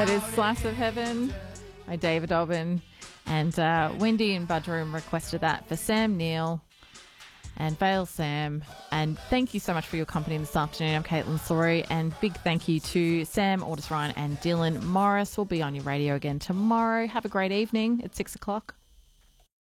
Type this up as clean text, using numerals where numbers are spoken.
That is Slice of Heaven by David Dobbin. And Wendy in Budroom requested that for Sam Neill and Vale Sam. And thank you so much for your company this afternoon. I'm Caitlin Sorry. And big thank you to Sam, Aldous Ryan and Dylan Morris. We'll be on your radio again tomorrow. Have a great evening at 6 o'clock.